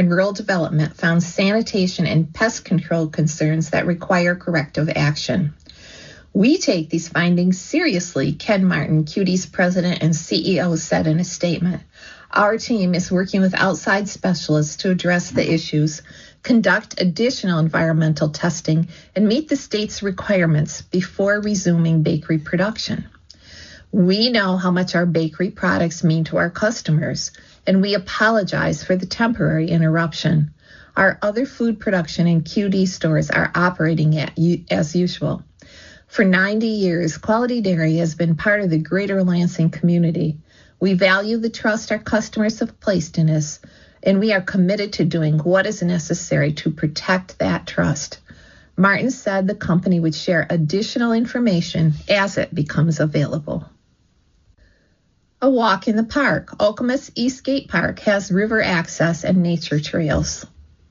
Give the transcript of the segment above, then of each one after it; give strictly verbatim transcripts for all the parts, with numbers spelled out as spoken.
and Rural Development found sanitation and pest control concerns that require corrective action. We take these findings seriously, Ken Martin, C U T E's president and C E O, said in a statement. Our team is working with outside specialists to address the issues, conduct additional environmental testing, and meet the state's requirements before resuming bakery production. We know how much our bakery products mean to our customers, and we apologize for the temporary interruption. Our other food production and Q D stores are operating at, as usual. For ninety years, Quality Dairy has been part of the greater Lansing community. We value the trust our customers have placed in us, and we are committed to doing what is necessary to protect that trust. Martin said the company would share additional information as it becomes available. A walk in the park. Okemos Eastgate Park has river access and nature trails.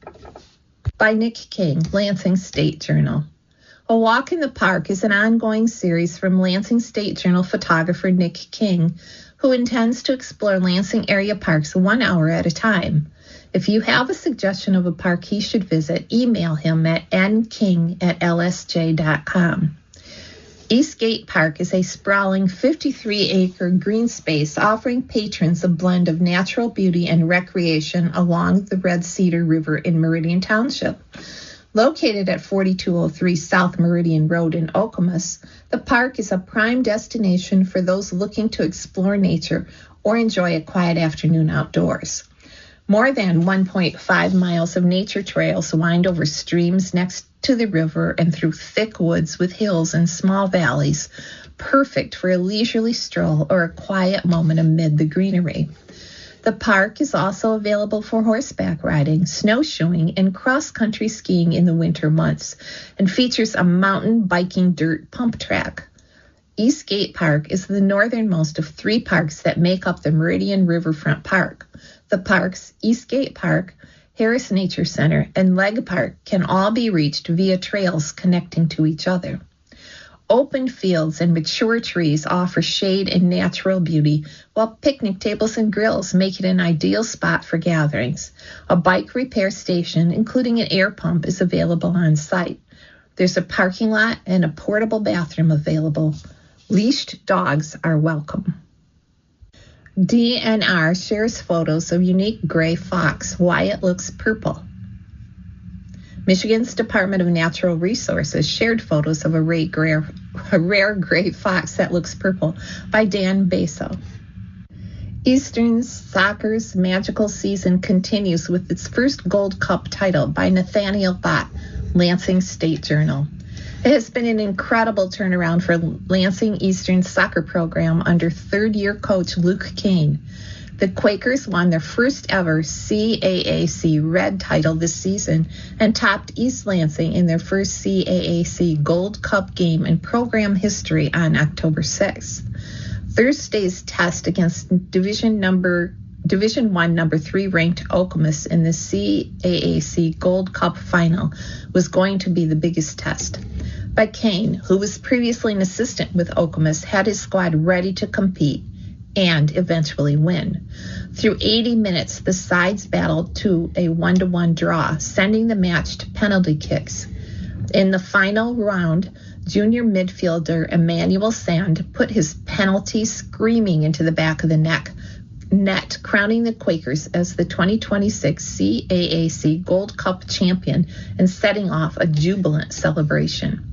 By Nick King, Lansing State Journal. A Walk in the Park is an ongoing series from Lansing State Journal photographer Nick King, who intends to explore Lansing area parks one hour at a time. If you have a suggestion of a park he should visit, email him at n king at l s j dot com. Eastgate Park is a sprawling fifty-three acre green space offering patrons a blend of natural beauty and recreation along the Red Cedar River in Meridian Township. Located at forty-two oh three South Meridian Road in Okemos, the park is a prime destination for those looking to explore nature or enjoy a quiet afternoon outdoors. More than one point five miles of nature trails wind over streams next to the river and through thick woods with hills and small valleys, perfect for a leisurely stroll or a quiet moment amid the greenery. The park is also available for horseback riding, snowshoeing, and cross-country skiing in the winter months, and features a mountain biking dirt pump track. Eastgate Park is the northernmost of three parks that make up the Meridian Riverfront Park. The parks, Eastgate Park, Harris Nature Center, and Leg Park, can all be reached via trails connecting to each other. Open fields and mature trees offer shade and natural beauty, while picnic tables and grills make it an ideal spot for gatherings. A bike repair station, including an air pump, is available on site. There's a parking lot and a portable bathroom available. Leashed dogs are welcome. D N R shares photos of unique gray fox, why it looks purple. Michigan's Department of Natural Resources shared photos of a rare, gray, a rare gray fox that looks purple by Dan Baso. Eastern Soccer's magical season continues with its first Gold Cup title by Nathaniel Bott, Lansing State Journal. It has been an incredible turnaround for Lansing Eastern soccer program under third-year coach Luke Kane. The Quakers won their first ever C A A C Red title this season and topped East Lansing in their first C A A C Gold Cup game in program history on October sixth. Thursday's test against Division number Division One number three ranked Okemos in the C A A C Gold Cup final was going to be the biggest test. But Kane, who was previously an assistant with Okemos, had his squad ready to compete and eventually win. Through eighty minutes, the sides battled to a one-to-one draw, sending the match to penalty kicks. In the final round, junior midfielder Emmanuel Sand put his penalty screaming into the back of the neck, net, crowning the Quakers as the twenty twenty-six C A A C Gold Cup champion and setting off a jubilant celebration.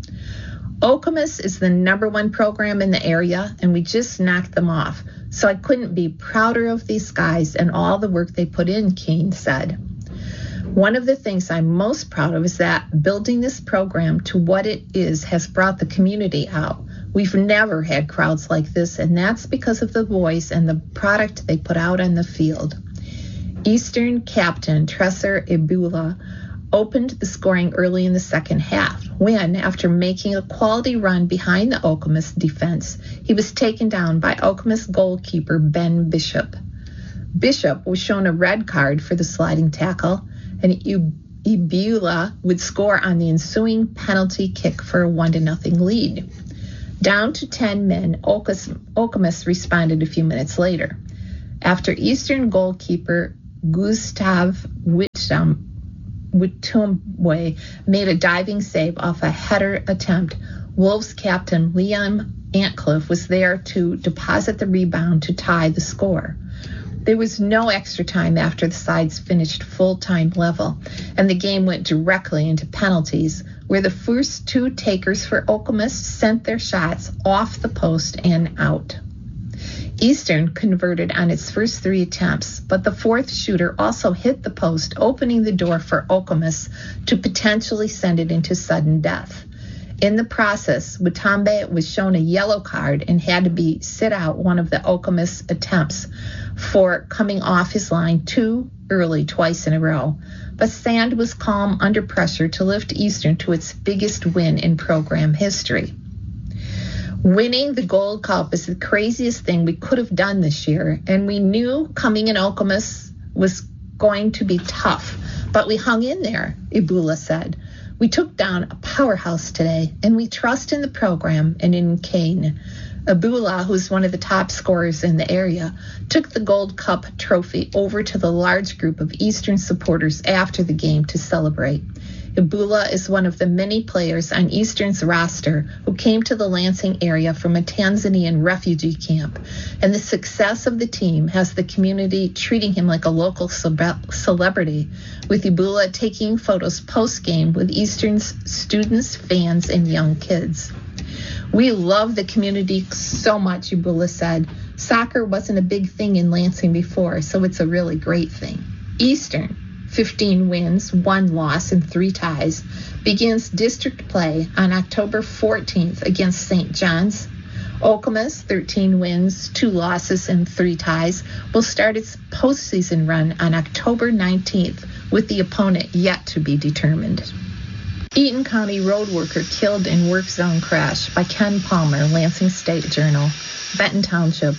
Okemos is the number one program in the area, and we just knocked them off. So I couldn't be prouder of these guys and all the work they put in, Kane said. One of the things I'm most proud of is that building this program to what it is has brought the community out. We've never had crowds like this, and that's because of the boys and the product they put out on the field. Eastern captain Tresor Ibula opened the scoring early in the second half, when, after making a quality run behind the Okemos defense, he was taken down by Okemos goalkeeper Ben Bishop. Bishop was shown a red card for the sliding tackle, and Ibula would score on the ensuing penalty kick for a one to nothing lead. Down to ten men, Okemos responded a few minutes later. After Eastern goalkeeper Gustav Witt touchdown, Mutombo made a diving save off a header attempt. Wolves captain Liam Antcliffe was there to deposit the rebound to tie the score. There was no extra time after the sides finished full-time level, and the game went directly into penalties, where the first two takers for Okemos sent their shots off the post and out. Eastern converted on its first three attempts, but the fourth shooter also hit the post, opening the door for Okemos to potentially send it into sudden death. In the process, Mutombo was shown a yellow card and had to be sit out one of the Okemos attempts for coming off his line too early twice in a row. But Sand was calm under pressure to lift Eastern to its biggest win in program history. Winning the Gold Cup is the craziest thing we could have done this year, and we knew coming in Okemos was going to be tough, but we hung in there, Ibula said. We took down a powerhouse today, and we trust in the program and in Kane. Ibula, who's one of the top scorers in the area, took the Gold Cup trophy over to the large group of Eastern supporters after the game to celebrate. Ibula is one of the many players on Eastern's roster who came to the Lansing area from a Tanzanian refugee camp, and the success of the team has the community treating him like a local cele- celebrity, with Ibula taking photos post-game with Eastern's students, fans, and young kids. We love the community so much, Ibula said. Soccer wasn't a big thing in Lansing before, so it's a really great thing. Eastern, fifteen wins, one loss, and three ties, begins district play on October fourteenth against Saint John's. Okemos, thirteen wins, two losses, and three ties, will start its postseason run on October nineteenth, with the opponent yet to be determined. Eaton County road worker killed in work zone crash by Ken Palmer, Lansing State Journal. Benton Township.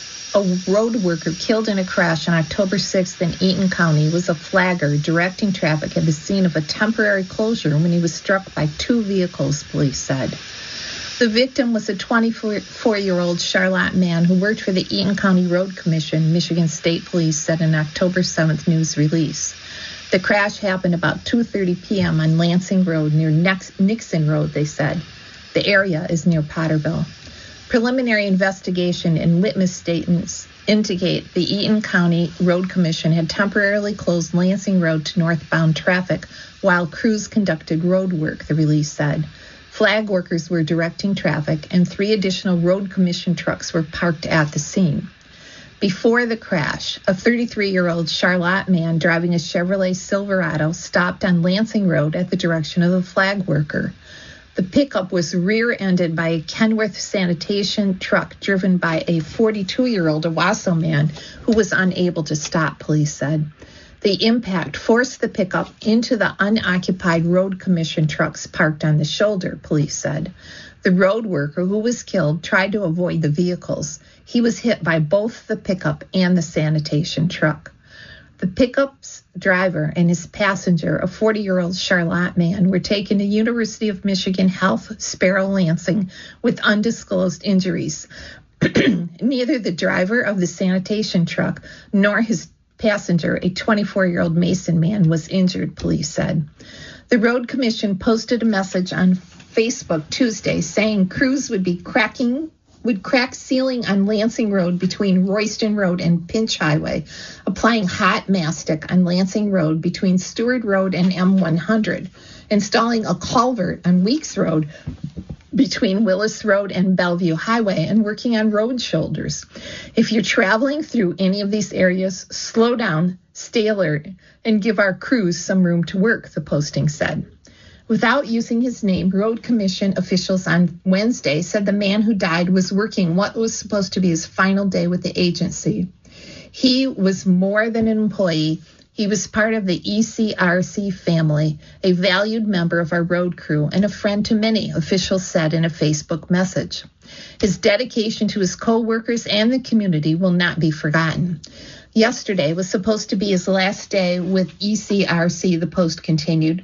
A road worker killed in a crash on October sixth in Eaton County was a flagger directing traffic at the scene of a temporary closure when he was struck by two vehicles, police said. The victim was a twenty-four-year-old Charlotte man who worked for the Eaton County Road Commission, Michigan State Police said in an October seventh news release. The crash happened about two thirty p.m. on Lansing Road near Nixon Road, they said. The area is near Potterville. Preliminary investigation and witness statements indicate the Eaton County Road Commission had temporarily closed Lansing Road to northbound traffic while crews conducted road work, the release said. Flag workers were directing traffic, and three additional road commission trucks were parked at the scene. Before the crash, a thirty-three-year-old Charlotte man driving a Chevrolet Silverado stopped on Lansing Road at the direction of the flag worker. The pickup was rear-ended by a Kenworth sanitation truck driven by a forty-two-year-old Owasso man who was unable to stop, police said. The impact forced the pickup into the unoccupied road commission trucks parked on the shoulder, police said. The road worker who was killed tried to avoid the vehicles. He was hit by both the pickup and the sanitation truck. The pickup's driver and his passenger, a forty-year-old Charlotte man, were taken to University of Michigan Health Sparrow Lansing with undisclosed injuries. Neither the driver of the sanitation truck nor his passenger, a twenty-four-year-old Mason man, was injured, police said. The Road Commission posted a message on Facebook Tuesday saying crews would be cracking would crack ceiling on Lansing Road between Royston Road and Pinch Highway, applying hot mastic on Lansing Road between Stewart Road and M one hundred, installing a culvert on Weeks Road between Willis Road and Bellevue Highway, and working on road shoulders. If you're traveling through any of these areas, slow down, stay alert, and give our crews some room to work, the posting said. Without using his name, Road Commission officials on Wednesday said the man who died was working what was supposed to be his final day with the agency. He was more than an employee. He was part of the E C R C family, a valued member of our road crew, and a friend to many, officials said in a Facebook message. His dedication to his co-workers and the community will not be forgotten. Yesterday was supposed to be his last day with E C R C, the Post continued.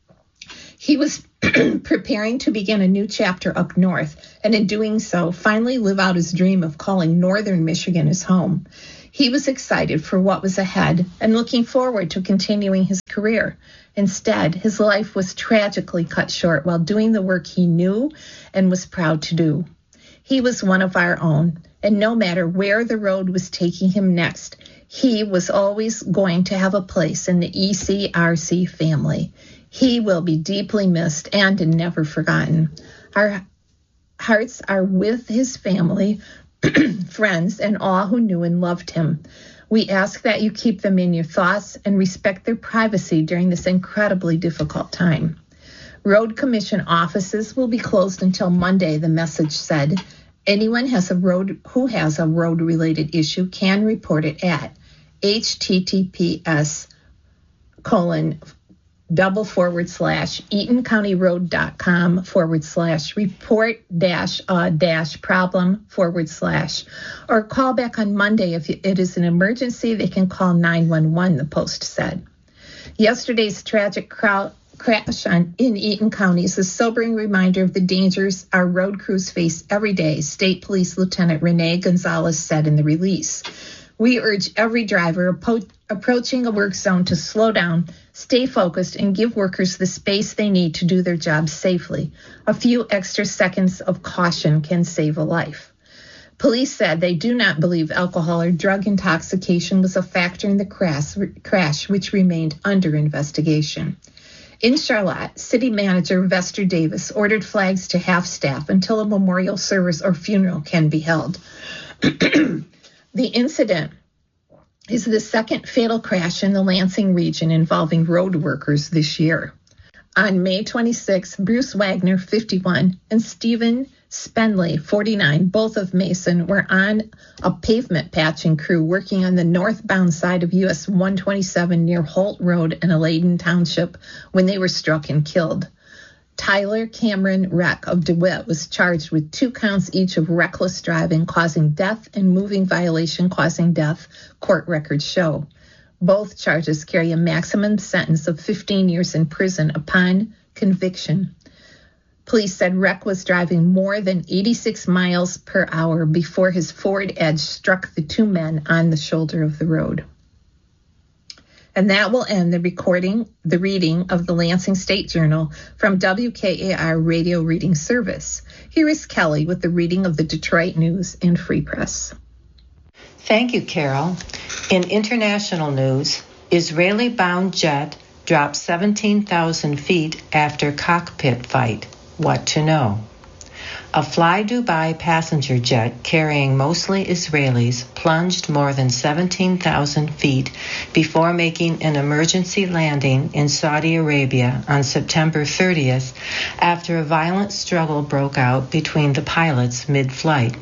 He was preparing to begin a new chapter up north, and in doing so, finally live out his dream of calling northern Michigan his home. He was excited for what was ahead and looking forward to continuing his career. Instead, his life was tragically cut short while doing the work he knew and was proud to do. He was one of our own, and no matter where the road was taking him next, he was always going to have a place in the E C R C family. He will be deeply missed and never forgotten. Our hearts are with his family, friends, and all who knew and loved him. We ask that you keep them in your thoughts and respect their privacy during this incredibly difficult time. Road Commission offices will be closed until Monday, the message said. Anyone has a road who has a road-related issue can report it at https colon double forward slash eatoncountyroad.com forward slash report dash uh dash problem forward slash or call back on Monday. If it is an emergency, they can call nine one one, the Post said. Yesterday's tragic crowd crash on, in Eaton County is a sobering reminder of the dangers our road crews face every day, State Police Lieutenant Renee Gonzalez said in the release. We urge every driver appro- approaching a work zone to slow down, stay focused, and give workers the space they need to do their jobs safely. A few extra seconds of caution can save a life. Police said they do not believe alcohol or drug intoxication was a factor in the crash, crash which remained under investigation. In Charlotte, City Manager Vester Davis ordered flags to half-staff until a memorial service or funeral can be held. The incident is the second fatal crash in the Lansing region involving road workers this year. On May twenty-sixth, Bruce Wagner, fifty-one, and Stephen Spenley, forty-nine, both of Mason, were on a pavement patching crew working on the northbound side of U S one twenty-seven near Holt Road in Aladen Township when they were struck and killed. Tyler Cameron Reck of DeWitt was charged with two counts each of reckless driving causing death and moving violation causing death, court records show. Both charges carry a maximum sentence of fifteen years in prison upon conviction. Police said Reck was driving more than eighty-six miles per hour before his Ford Edge struck the two men on the shoulder of the road. And that will end the recording, the reading of the Lansing State Journal from W K A R Radio Reading Service. Here is Kelly with the reading of the Detroit News and Free Press. Thank you, Carol. In international news, Israeli-bound jet dropped seventeen thousand feet after cockpit fight. What to know? A Fly Dubai passenger jet carrying mostly Israelis plunged more than seventeen thousand feet before making an emergency landing in Saudi Arabia on September thirtieth after a violent struggle broke out between the pilots mid-flight.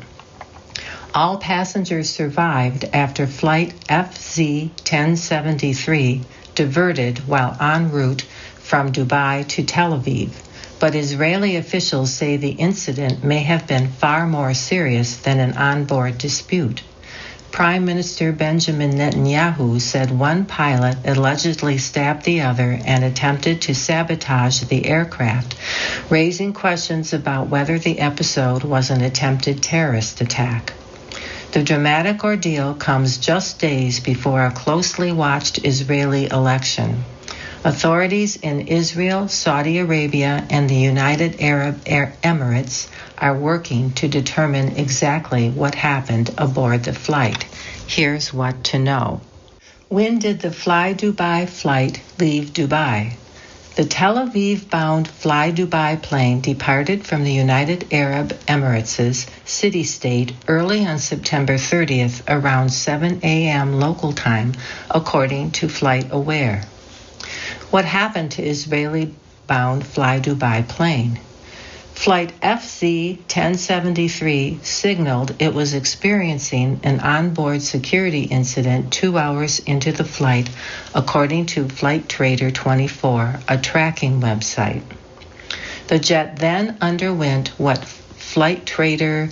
All passengers survived after flight F Z ten seventy-three diverted while en route from Dubai to Tel Aviv. But Israeli officials say the incident may have been far more serious than an onboard dispute. Prime Minister Benjamin Netanyahu said one pilot allegedly stabbed the other and attempted to sabotage the aircraft, raising questions about whether the episode was an attempted terrorist attack. The dramatic ordeal comes just days before a closely watched Israeli election. Authorities in Israel, Saudi Arabia, and the United Arab Emirates are working to determine exactly what happened aboard the flight. Here's what to know. When did the Fly Dubai flight leave Dubai? The Tel Aviv-bound Fly Dubai plane departed from the United Arab Emirates' city-state early on September thirtieth around seven a.m. local time, according to FlightAware. What happened to Israeli-bound Fly Dubai plane? Flight F Z ten seventy-three signaled it was experiencing an onboard security incident two hours into the flight, according to Flight Trader twenty-four, a tracking website. The jet then underwent what Flight Trader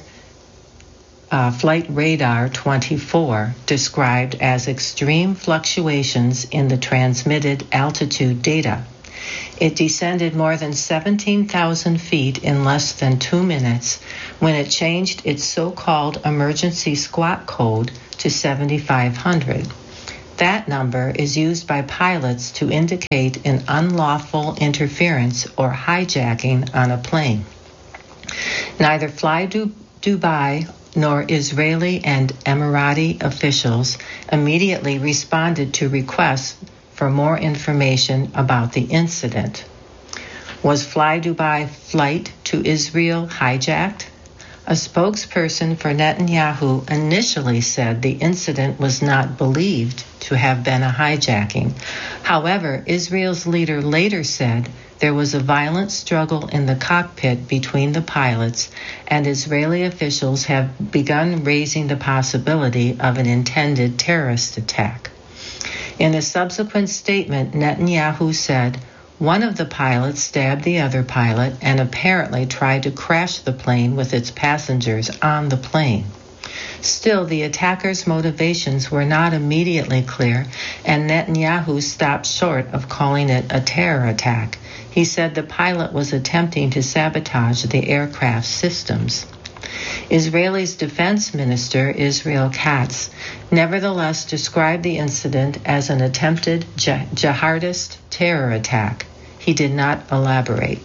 Uh, Flight Radar twenty-four described as extreme fluctuations in the transmitted altitude data. It descended more than seventeen thousand feet in less than two minutes when it changed its so-called emergency squawk code to seventy-five hundred. That number is used by pilots to indicate an unlawful interference or hijacking on a plane. Neither Fly du- Dubai nor Israeli and Emirati officials immediately responded to requests for more information about the incident. Was Fly Dubai flight to Israel hijacked? A spokesperson for Netanyahu initially said the incident was not believed to have been a hijacking. However, Israel's leader later said there was a violent struggle in the cockpit between the pilots, and Israeli officials have begun raising the possibility of an intended terrorist attack. In a subsequent statement, Netanyahu said, one of the pilots stabbed the other pilot and apparently tried to crash the plane with its passengers on the plane. Still, the attackers' motivations were not immediately clear, and Netanyahu stopped short of calling it a terror attack. He said the pilot was attempting to sabotage the aircraft systems. Israel's defense minister, Israel Katz, nevertheless described the incident as an attempted jihadist terror attack. He did not elaborate.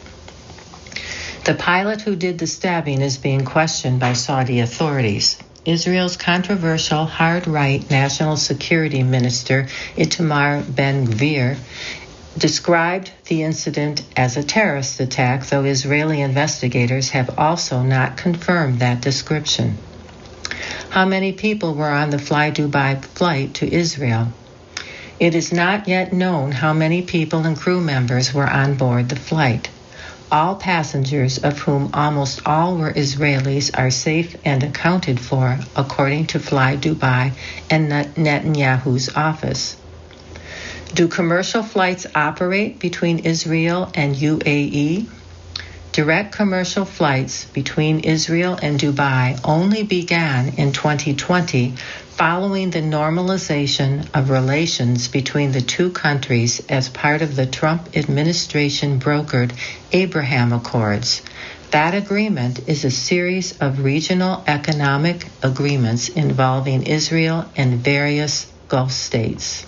The pilot who did the stabbing is being questioned by Saudi authorities. Israel's controversial hard-right national security minister, Itamar Ben-Gvir, described the incident as a terrorist attack, though Israeli investigators have also not confirmed that description. How many people were on the Fly Dubai flight to Israel? It is not yet known how many people and crew members were on board the flight. All passengers, of whom almost all were Israelis, are safe and accounted for, according to Fly Dubai and Netanyahu's office. Do commercial flights operate between Israel and U A E? Direct commercial flights between Israel and Dubai only began in twenty twenty following the normalization of relations between the two countries as part of the Trump administration brokered Abraham Accords. That agreement is a series of regional economic agreements involving Israel and various Gulf states.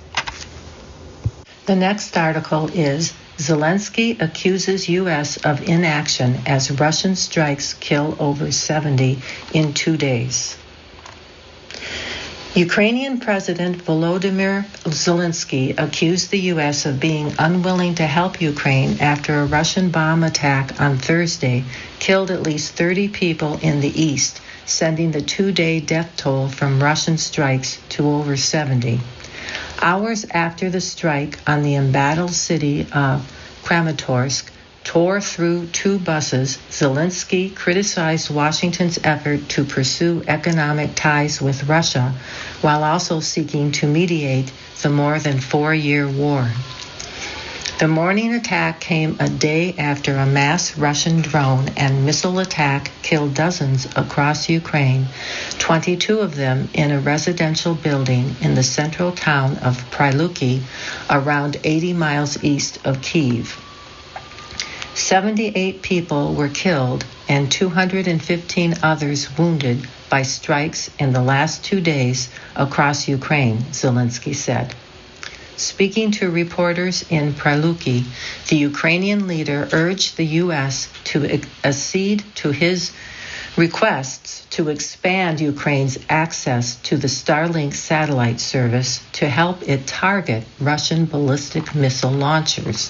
The next article is Zelensky accuses U S of inaction as Russian strikes kill over seventy in two days. Ukrainian President Volodymyr Zelensky accused the U S of being unwilling to help Ukraine after a Russian bomb attack on Thursday killed at least thirty people in the east, sending the two-day death toll from Russian strikes to over seventy. Hours after the strike on the embattled city of Kramatorsk tore through two buses, Zelensky criticized Washington's effort to pursue economic ties with Russia while also seeking to mediate the more than four-year war. The morning attack came a day after a mass Russian drone and missile attack killed dozens across Ukraine, twenty-two of them in a residential building in the central town of Pryluki, around eighty miles east of Kyiv. seventy-eight people were killed and two hundred fifteen others wounded by strikes in the last two days across Ukraine, Zelensky said. Speaking to reporters in Pryluki, the Ukrainian leader urged the U S to accede to his requests to expand Ukraine's access to the Starlink satellite service to help it target Russian ballistic missile launchers.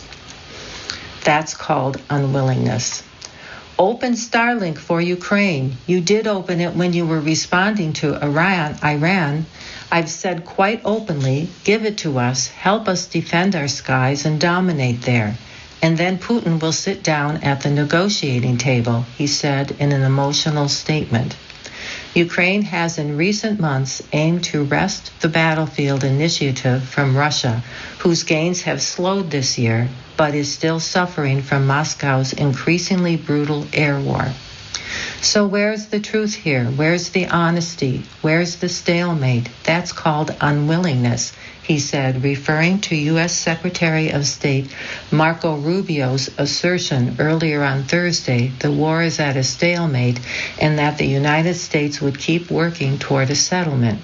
That's called unwillingness. Open Starlink for Ukraine. You did open it when you were responding to Iran. Iran. I've said quite openly, give it to us, help us defend our skies and dominate there. And then Putin will sit down at the negotiating table, he said in an emotional statement. Ukraine has in recent months aimed to wrest the battlefield initiative from Russia, whose gains have slowed this year, but is still suffering from Moscow's increasingly brutal air war. So where's the truth here? Where's the honesty? Where's the stalemate? That's called unwillingness, he said, referring to U S. Secretary of State Marco Rubio's assertion earlier on Thursday the war is at a stalemate and that the United States would keep working toward a settlement.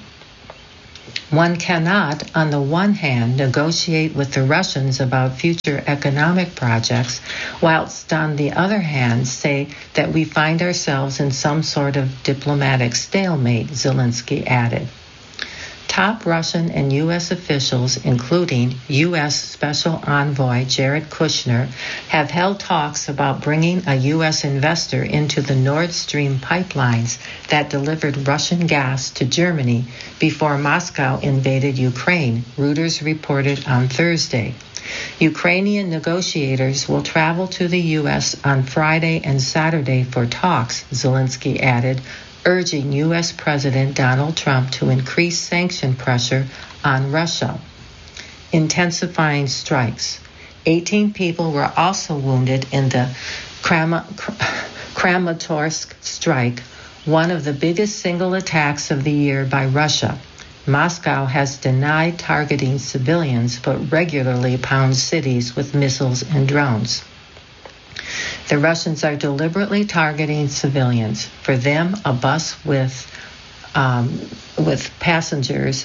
One cannot, on the one hand, negotiate with the Russians about future economic projects, whilst on the other hand say that we find ourselves in some sort of diplomatic stalemate, Zelensky added. Top Russian and U S officials, including U S. Special Envoy Jared Kushner, have held talks about bringing a U S investor into the Nord Stream pipelines that delivered Russian gas to Germany before Moscow invaded Ukraine, Reuters reported on Thursday. Ukrainian negotiators will travel to the U S on Friday and Saturday for talks, Zelensky added, urging U S. President Donald Trump to increase sanction pressure on Russia. Intensifying strikes. eighteen people were also wounded in the Krama- Kramatorsk strike, one of the biggest single attacks of the year by Russia. Moscow has denied targeting civilians but regularly pounds cities with missiles and drones. The Russians are deliberately targeting civilians. For them, a bus with um, with passengers,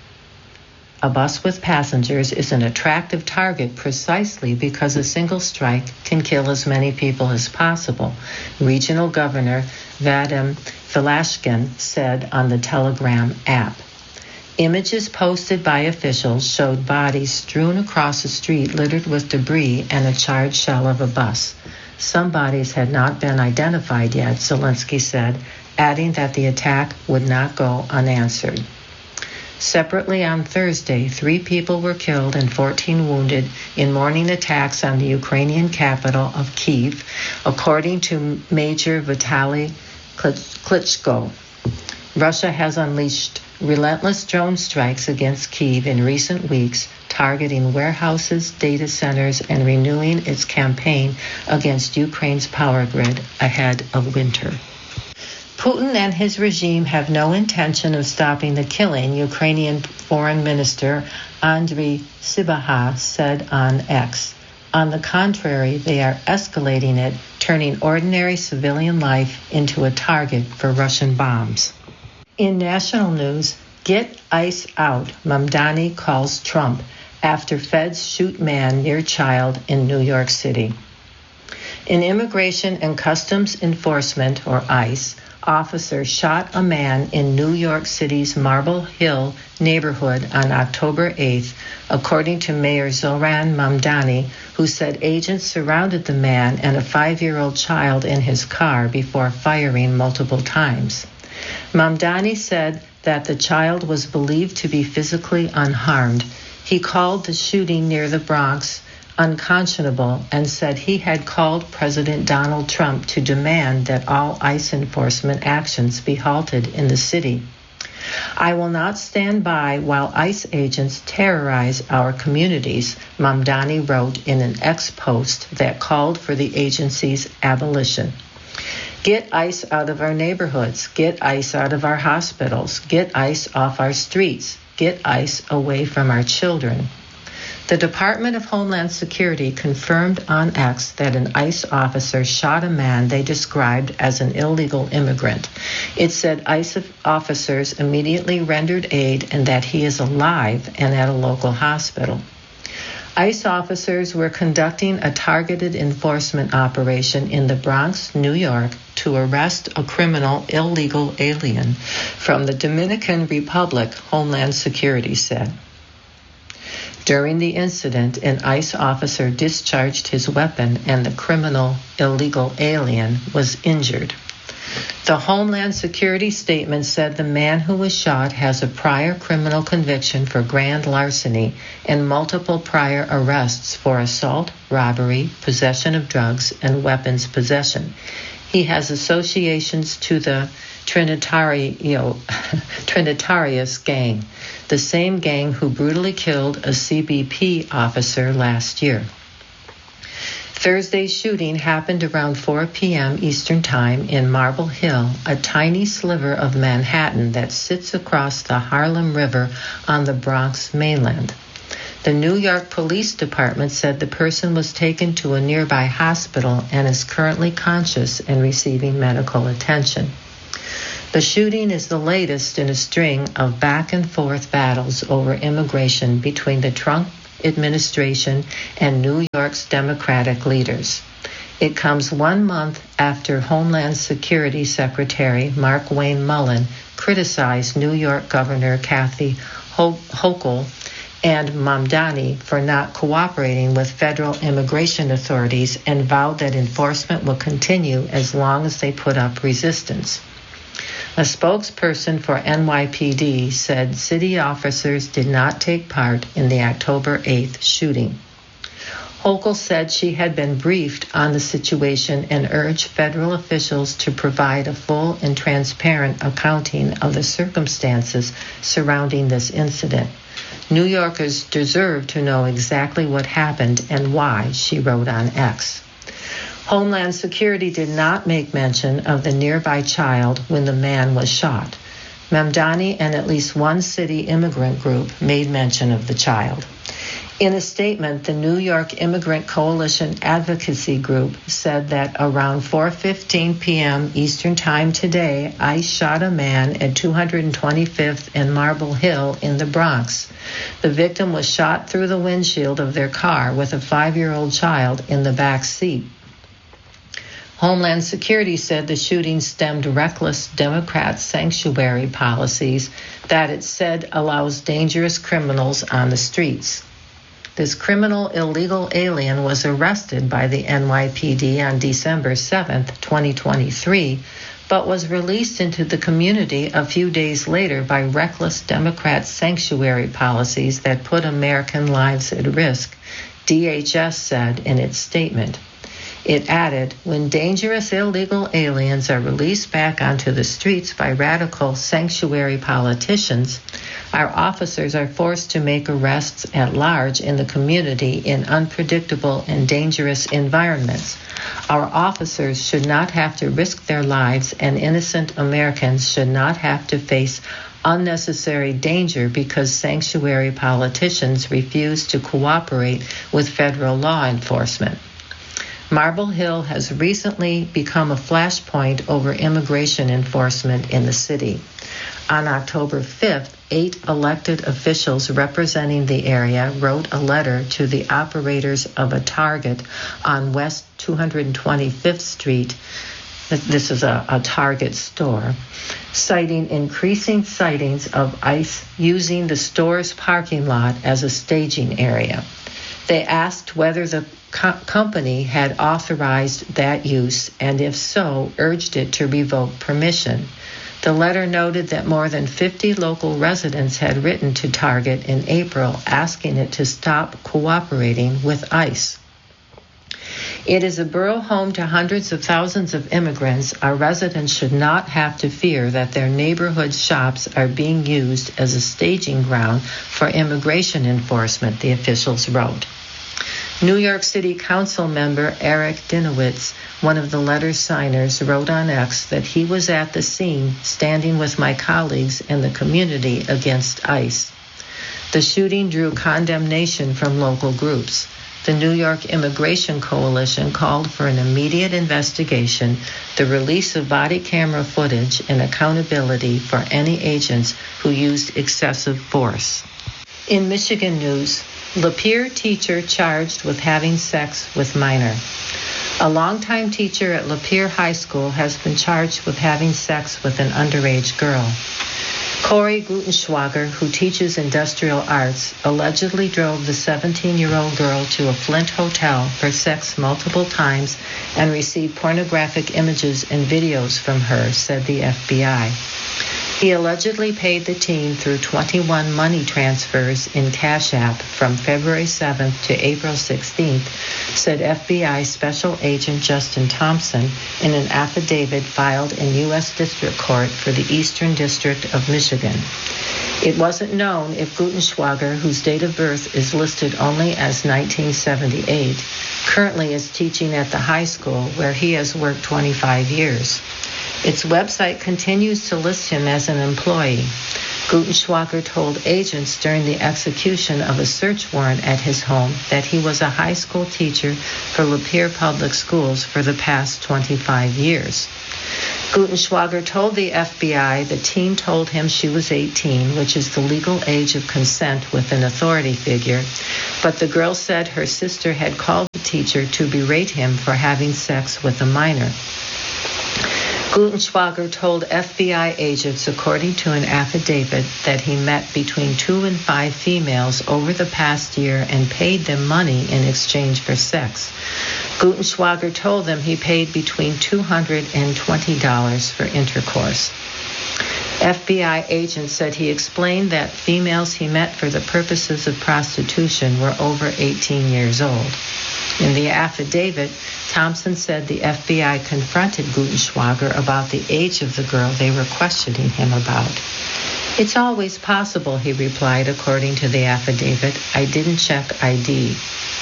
a bus with passengers is an attractive target precisely because a single strike can kill as many people as possible, Regional Governor Vadim Velashkin said on the Telegram app. Images posted by officials showed bodies strewn across a street littered with debris and a charred shell of a bus. Some bodies had not been identified yet, Zelensky said, adding that the attack would not go unanswered. Separately on Thursday, three people were killed and fourteen wounded in morning attacks on the Ukrainian capital of Kyiv, according to Major Vitaly Klitschko. Russia has unleashed relentless drone strikes against Kyiv in recent weeks, targeting warehouses, data centers, and renewing its campaign against Ukraine's power grid ahead of winter. Putin and his regime have no intention of stopping the killing, Ukrainian Foreign Minister Andriy Sybiha said on X. On the contrary, they are escalating it, turning ordinary civilian life into a target for Russian bombs. In national news, get ICE out, Mamdani calls Trump after feds shoot man near child in New York City. An Immigration and Customs Enforcement, or ICE, officer shot a man in New York City's Marble Hill neighborhood on October eighth, according to Mayor Zoran Mamdani, who said agents surrounded the man and a five-year-old child in his car before firing multiple times. Mamdani said that the child was believed to be physically unharmed. He called the shooting near the Bronx unconscionable and said he had called President Donald Trump to demand that all ICE enforcement actions be halted in the city. I will not stand by while ICE agents terrorize our communities, Mamdani wrote in an X post that called for the agency's abolition. Get ICE out of our neighborhoods. Get ICE out of our hospitals. Get ICE off our streets. Get ICE away from our children. The Department of Homeland Security confirmed on X that an ICE officer shot a man they described as an illegal immigrant. It said ICE officers immediately rendered aid and that he is alive and at a local hospital. ICE officers were conducting a targeted enforcement operation in the Bronx, New York, to arrest a criminal illegal alien from the Dominican Republic, Homeland Security said. During the incident, an ICE officer discharged his weapon and the criminal illegal alien was injured. The Homeland Security statement said the man who was shot has a prior criminal conviction for grand larceny and multiple prior arrests for assault, robbery, possession of drugs, and weapons possession. He has associations to the Trinitario, Trinitarius gang, the same gang who brutally killed a C B P officer last year. Thursday's shooting happened around four p.m. Eastern Time in Marble Hill, a tiny sliver of Manhattan that sits across the Harlem River on the Bronx mainland. The New York Police Department said the person was taken to a nearby hospital and is currently conscious and receiving medical attention. The shooting is the latest in a string of back-and-forth battles over immigration between the Trump administration and New York's Democratic leaders. It comes one month after Homeland Security Secretary Markwayne Mullin criticized New York Governor Kathy Hochul and Mamdani for not cooperating with federal immigration authorities and vowed that enforcement will continue as long as they put up resistance. A spokesperson for N Y P D said city officers did not take part in the October eighth shooting. Hochul said she had been briefed on the situation and urged federal officials to provide a full and transparent accounting of the circumstances surrounding this incident. New Yorkers deserve to know exactly what happened and why, she wrote on X. Homeland Security did not make mention of the nearby child when the man was shot. Mamdani and at least one city immigrant group made mention of the child. In a statement, the New York Immigrant Coalition Advocacy Group said that around four fifteen p.m. Eastern Time today, ICE shot a man at two hundred twenty-fifth and Marble Hill in the Bronx. The victim was shot through the windshield of their car with a five-year-old child in the back seat. Homeland Security said the shooting stemmed reckless Democrat sanctuary policies that it said allows dangerous criminals on the streets. This criminal illegal alien was arrested by the N Y P D on December seventh, twenty twenty-three, but was released into the community a few days later by reckless Democrat sanctuary policies that put American lives at risk, D H S said in its statement. It added, when dangerous illegal aliens are released back onto the streets by radical sanctuary politicians, our officers are forced to make arrests at large in the community in unpredictable and dangerous environments. Our officers should not have to risk their lives, and innocent Americans should not have to face unnecessary danger because sanctuary politicians refuse to cooperate with federal law enforcement. Marble Hill has recently become a flashpoint over immigration enforcement in the city. On October fifth, eight elected officials representing the area wrote a letter to the operators of a Target on West two hundred twenty-fifth Street. This is a, a Target store, citing increasing sightings of ICE using the store's parking lot as a staging area. They asked whether the co- company had authorized that use, and if so, urged it to revoke permission. The letter noted that more than fifty local residents had written to Target in April asking it to stop cooperating with ICE. It is a borough home to hundreds of thousands of immigrants. Our residents should not have to fear that their neighborhood shops are being used as a staging ground for immigration enforcement, the officials wrote. New York City Council member Eric Dinowitz, one of the letter signers, wrote on X that he was at the scene standing with my colleagues and the community against ICE. The shooting drew condemnation from local groups. The New York Immigration Coalition called for an immediate investigation, the release of body camera footage, and accountability for any agents who used excessive force. In Michigan news, Lapeer teacher charged with having sex with minor. A longtime teacher at Lapeer High School has been charged with having sex with an underage girl. Corey Gutenschwager, who teaches industrial arts, allegedly drove the seventeen-year-old girl to a Flint hotel for sex multiple times and received pornographic images and videos from her, said the F B I. He allegedly paid the teen through twenty-one money transfers in Cash App from February seventh to April sixteenth, said F B I Special Agent Justin Thompson in an affidavit filed in U S District Court for the Eastern District of Michigan. It wasn't known if Gutenschwager, whose date of birth is listed only as nineteen seventy-eight, currently is teaching at the high school where he has worked twenty-five years. Its website continues to list him as an employee. Gutenschwager told agents during the execution of a search warrant at his home that he was a high school teacher for Lapeer Public Schools for the past twenty-five years. Gutenschwager told the F B I the teen told him she was eighteen, which is the legal age of consent with an authority figure, but the girl said her sister had called the teacher to berate him for having sex with a minor. Gutenschwager told F B I agents, according to an affidavit, that he met between two and five females over the past year and paid them money in exchange for sex. Gutenschwager told them he paid between two hundred dollars and twenty dollars for intercourse. F B I agents said he explained that females he met for the purposes of prostitution were over eighteen years old. In the affidavit, Thompson said the F B I confronted Gutenschwager about the age of the girl they were questioning him about. "It's always possible," he replied, according to the affidavit. "I didn't check I D."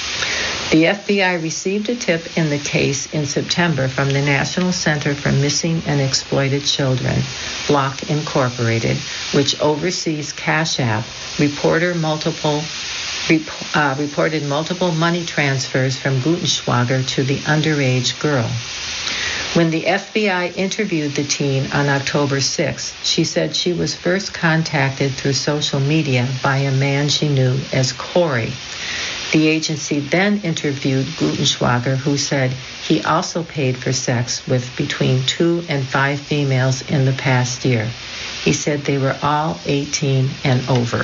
The F B I received a tip in the case in September from the National Center for Missing and Exploited Children, Block Incorporated, which oversees Cash App, reporter multiple Rep- uh, reported multiple money transfers from Gutenschwager to the underage girl. When the F B I interviewed the teen on October sixth, she said she was first contacted through social media by a man she knew as Corey. The agency then interviewed Gutenschwager, who said he also paid for sex with between two and five females in the past year. He said they were all eighteen and over.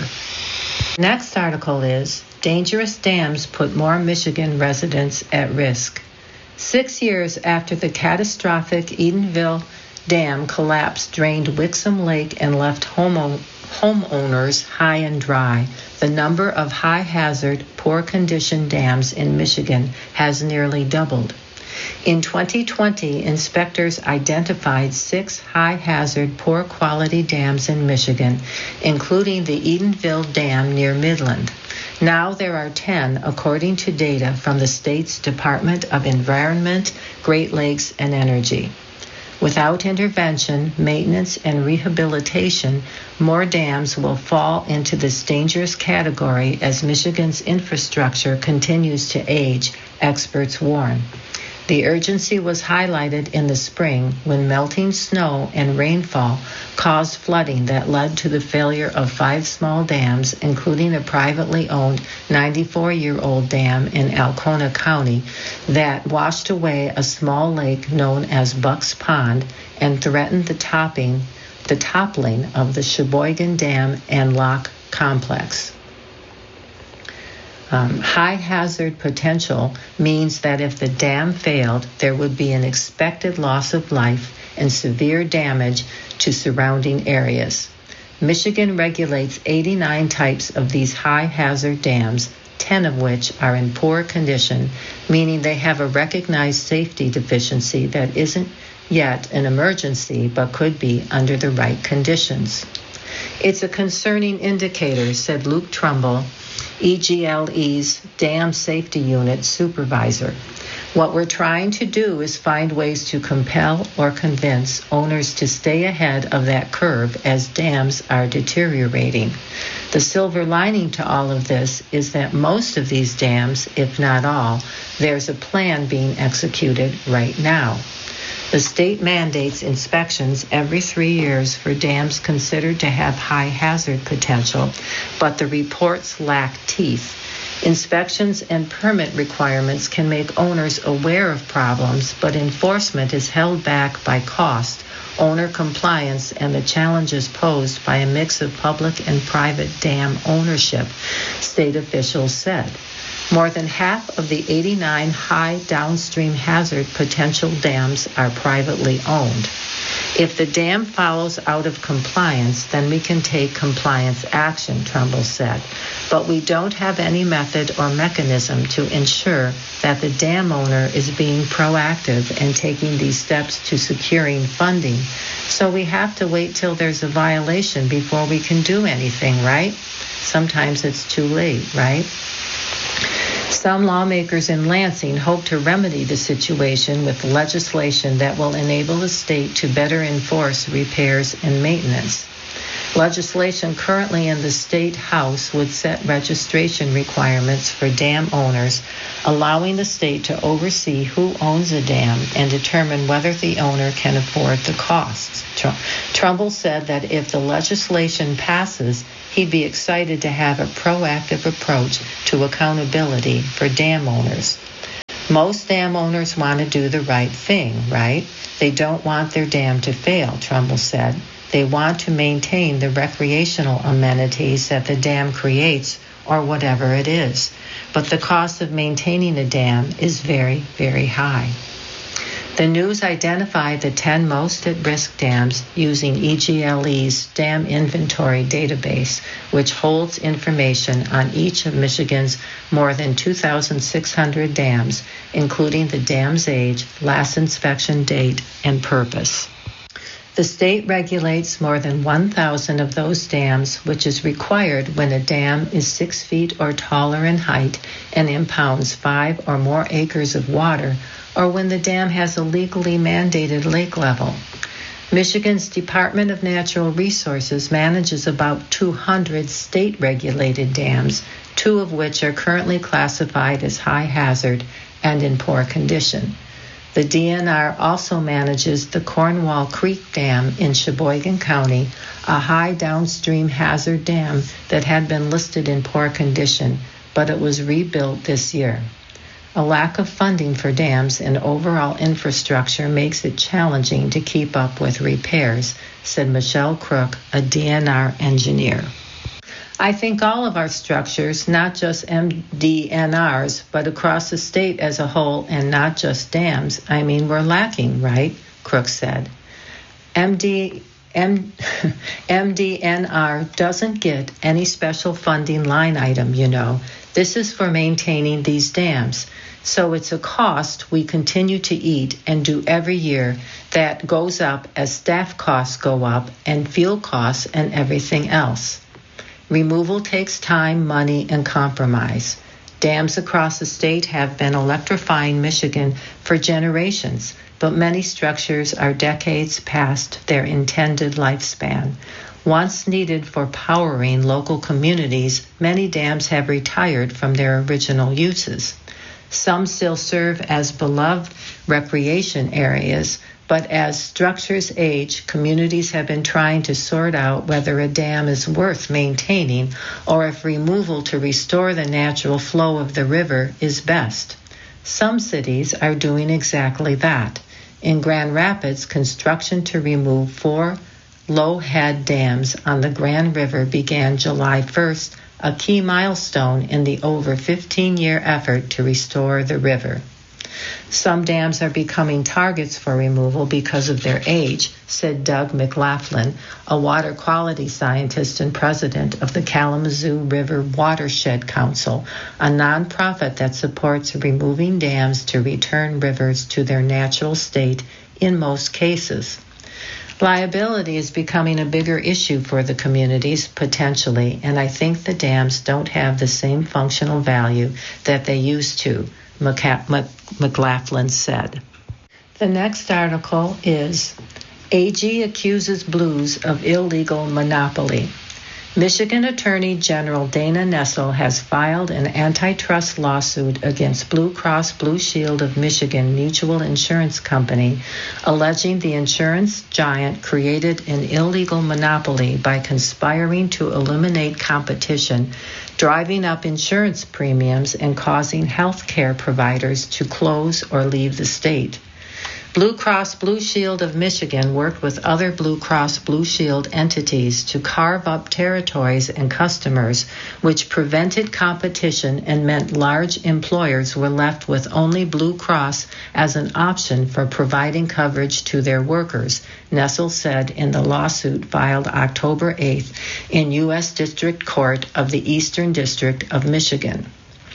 Next article is, Dangerous Dams Put More Michigan Residents at Risk. Six years after the catastrophic Edenville Dam collapse drained Wixom Lake and left home- homeowners high and dry, the number of high-hazard, poor-condition dams in Michigan has nearly doubled. In twenty twenty, inspectors identified six high-hazard, poor-quality dams in Michigan, including the Edenville Dam near Midland. Now there are ten, according to data from the state's Department of Environment, Great Lakes, and Energy. Without intervention, maintenance, and rehabilitation, more dams will fall into this dangerous category as Michigan's infrastructure continues to age, experts warn. The urgency was highlighted in the spring when melting snow and rainfall caused flooding that led to the failure of five small dams, including a privately owned ninety-four-year-old dam in Alcona County that washed away a small lake known as Bucks Pond and threatened the topping, the toppling of the Sheboygan Dam and Lock Complex. Um, high hazard potential means that if the dam failed, there would be an expected loss of life and severe damage to surrounding areas. Michigan regulates eighty-nine types of these high hazard dams, ten of which are in poor condition, meaning they have a recognized safety deficiency that isn't yet an emergency but could be under the right conditions. It's a concerning indicator, said Luke Trumbull, E G L E's Dam Safety Unit supervisor. What we're trying to do is find ways to compel or convince owners to stay ahead of that curve as dams are deteriorating. The silver lining to all of this is that most of these dams, if not all, there's a plan being executed right now. The state mandates inspections every three years for dams considered to have high hazard potential, but the reports lack teeth. Inspections and permit requirements can make owners aware of problems, but enforcement is held back by cost, owner compliance, and the challenges posed by a mix of public and private dam ownership, state officials said. More than half of the eighty-nine high downstream hazard potential dams are privately owned. If the dam follows out of compliance, then we can take compliance action, Trumbull said. But we don't have any method or mechanism to ensure that the dam owner is being proactive and taking these steps to securing funding. So we have to wait till there's a violation before we can do anything, right? Sometimes it's too late, right? Some lawmakers in Lansing hope to remedy the situation with legislation that will enable the state to better enforce repairs and maintenance. Legislation currently in the state house would set registration requirements for dam owners, allowing the state to oversee who owns a dam and determine whether the owner can afford the costs. Trumbull said that if the legislation passes, he'd be excited to have a proactive approach to accountability for dam owners. Most dam owners want to do the right thing, right? They don't want their dam to fail, Trumbull said. They want to maintain the recreational amenities that the dam creates or whatever it is. But the cost of maintaining a dam is very, very high. The news identified the ten most at-risk dams using E G L E's Dam Inventory database, which holds information on each of Michigan's more than two thousand six hundred dams, including the dam's age, last inspection date, and purpose. The state regulates more than one thousand of those dams, which is required when a dam is six feet or taller in height and impounds five or more acres of water, or when the dam has a legally mandated lake level. Michigan's Department of Natural Resources manages about two hundred state-regulated dams, two of which are currently classified as high hazard and in poor condition. The D N R also manages the Cornwall Creek Dam in Sheboygan County, a high downstream hazard dam that had been listed in poor condition, but it was rebuilt this year. A lack of funding for dams and overall infrastructure makes it challenging to keep up with repairs, said Michelle Crook, a D N R engineer. I think all of our structures, not just M D N Rs, but across the state as a whole and not just dams, I mean, we're lacking, right? Crook said. M D, M, M D N R doesn't get any special funding line item, you know. This is for maintaining these dams. So it's a cost we continue to eat and do every year that goes up as staff costs go up and fuel costs and everything else. Removal takes time, money, and compromise. Dams across the state have been electrifying Michigan for generations, but many structures are decades past their intended lifespan. Once needed for powering local communities, many dams have retired from their original uses. Some still serve as beloved recreation areas, but as structures age, communities have been trying to sort out whether a dam is worth maintaining or if removal to restore the natural flow of the river is best. Some cities are doing exactly that. In Grand Rapids, construction to remove four low-head dams on the Grand River began July first, a key milestone in the over fifteen-year effort to restore the river. Some dams are becoming targets for removal because of their age, said Doug McLaughlin, a water quality scientist and president of the Kalamazoo River Watershed Council, a nonprofit that supports removing dams to return rivers to their natural state in most cases. Liability is becoming a bigger issue for the communities, potentially, and I think the dams don't have the same functional value that they used to, McLaughlin said. The next article is A G accuses Blues of illegal monopoly. Michigan Attorney General Dana Nessel has filed an antitrust lawsuit against Blue Cross Blue Shield of Michigan Mutual Insurance Company, alleging the insurance giant created an illegal monopoly by conspiring to eliminate competition, driving up insurance premiums, and causing health care providers to close or leave the state. Blue Cross Blue Shield of Michigan worked with other Blue Cross Blue Shield entities to carve up territories and customers, which prevented competition and meant large employers were left with only Blue Cross as an option for providing coverage to their workers, Nessel said in the lawsuit filed October eighth in U S District Court of the Eastern District of Michigan.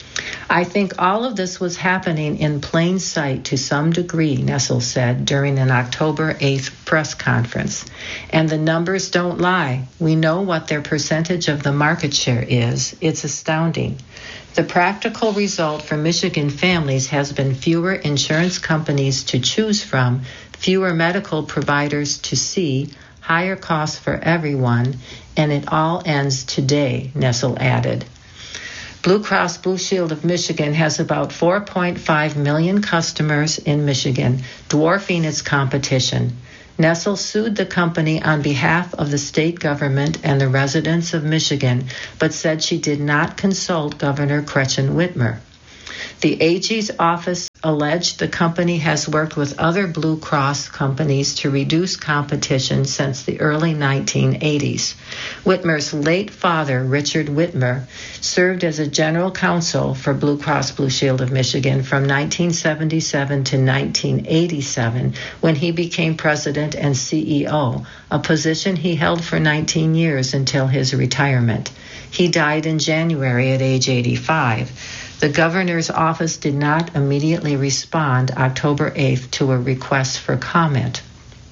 I think all of this was happening in plain sight to some degree, Nessel said during an October eighth press conference. And the numbers don't lie. We know what their percentage of the market share is. It's astounding. The practical result for Michigan families has been fewer insurance companies to choose from, fewer medical providers to see, higher costs for everyone, and it all ends today, Nessel added. Blue Cross Blue Shield of Michigan has about four point five million customers in Michigan, dwarfing its competition. Nessel sued the company on behalf of the state government and the residents of Michigan, but said she did not consult Governor Gretchen Whitmer. The A G's office alleged the company has worked with other Blue Cross companies to reduce competition since the early nineteen eighties. Whitmer's late father, Richard Whitmer, served as a general counsel for Blue Cross Blue Shield of Michigan from nineteen seventy-seven to nineteen eighty-seven, when he became president and C E O, a position he held for nineteen years until his retirement. He died in January at age eighty-five. The governor's office did not immediately respond October eighth to a request for comment.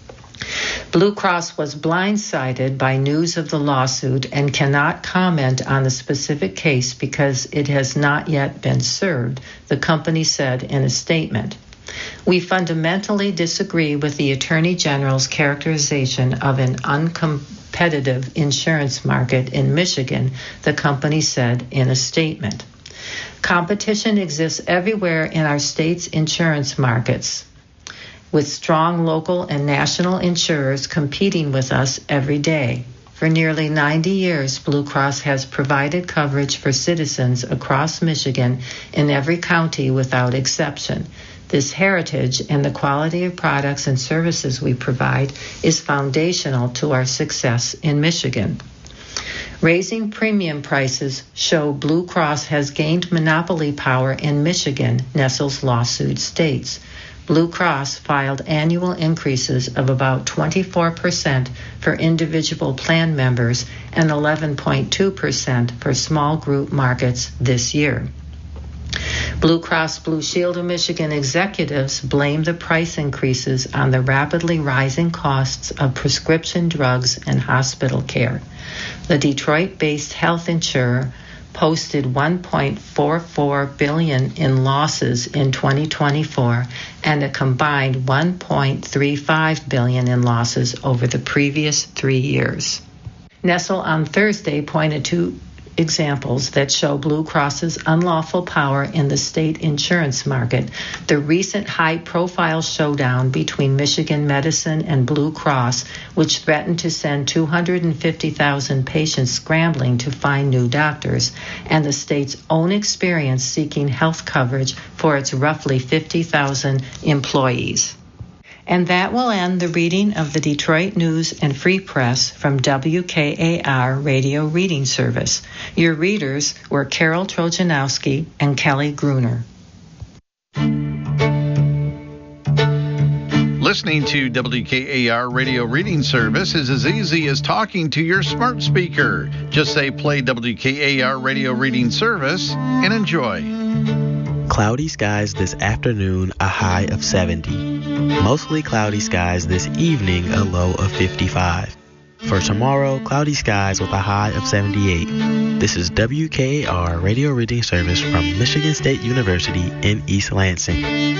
Blue Cross was blindsided by news of the lawsuit and cannot comment on the specific case because it has not yet been served, the company said in a statement. We fundamentally disagree with the Attorney General's characterization of an uncompetitive insurance market in Michigan, the company said in a statement. Competition exists everywhere in our state's insurance markets, with strong local and national insurers competing with us every day. For nearly ninety years, Blue Cross has provided coverage for citizens across Michigan in every county without exception. This heritage and the quality of products and services we provide is foundational to our success in Michigan. Raising premium prices show Blue Cross has gained monopoly power in Michigan, Nessel's lawsuit states. Blue Cross filed annual increases of about twenty-four percent for individual plan members and eleven point two percent for small group markets this year. Blue Cross Blue Shield of Michigan executives blame the price increases on the rapidly rising costs of prescription drugs and hospital care. The Detroit-based health insurer posted one point four four billion dollars in losses in twenty twenty-four and a combined one point three five billion dollars in losses over the previous three years. Nessel on Thursday pointed to examples that show Blue Cross's unlawful power in the state insurance market, the recent high-profile showdown between Michigan Medicine and Blue Cross, which threatened to send two hundred fifty thousand patients scrambling to find new doctors, and the state's own experience seeking health coverage for its roughly fifty thousand employees. And that will end the reading of the Detroit News and Free Press from W K A R Radio Reading Service. Your readers were Carol Trojanowski and Kelly Gruner. Listening to W K A R Radio Reading Service is as easy as talking to your smart speaker. Just say play W K A R Radio Reading Service and enjoy. Cloudy skies this afternoon, a high of seventy. Mostly cloudy skies this evening, a low of fifty-five. For tomorrow, cloudy skies with a high of seventy-eight. This is W K A R Radio Reading Service from Michigan State University in East Lansing.